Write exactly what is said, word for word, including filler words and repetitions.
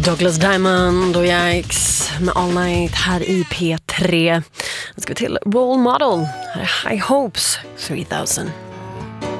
Douglas Diamond och Yikes med All Night här i P tre. Nu ska vi till Role Model. Här är High Hopes three thousand.